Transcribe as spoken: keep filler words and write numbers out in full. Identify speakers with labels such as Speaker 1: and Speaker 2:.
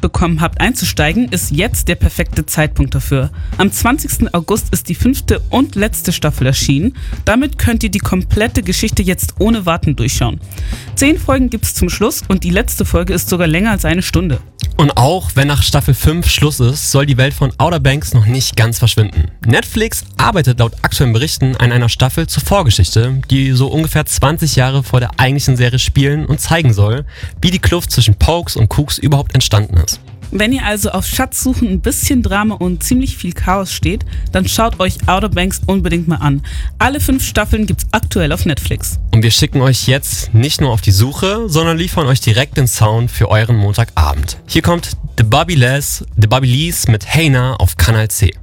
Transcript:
Speaker 1: bekommen habt, einzusteigen, ist jetzt der perfekte Zeitpunkt dafür. Am zwanzigsten August ist die fünfte und letzte Staffel erschienen. Damit könnt ihr die komplette Geschichte jetzt ohne Warten durchschauen. Zehn Folgen gibt's zum Schluss und die letzte Folge ist sogar länger als eine Stunde.
Speaker 2: Und auch wenn nach Staffel fünf Schluss ist, soll die Welt von Outer Banks noch nicht ganz verschwinden. Netflix arbeitet laut aktuellen Berichten an einer Staffel zur Vorgeschichte, die so ungefähr zwanzig Jahre vor der eigentlichen Serie spielen und zeigen soll, wie die Kluft zwischen Pokes und Cooks überhaupt entstanden ist.
Speaker 1: Wenn ihr also auf Schatzsuchen, ein bisschen Drama und ziemlich viel Chaos steht, dann schaut euch Outer Banks unbedingt mal an. Alle fünf Staffeln gibt's aktuell auf Netflix.
Speaker 2: Und wir schicken euch jetzt nicht nur auf die Suche, sondern liefern euch direkt den Sound für euren Montagabend. Hier kommt The Bobby Les, The Bobby Lees mit Hey Na auf Kanal C.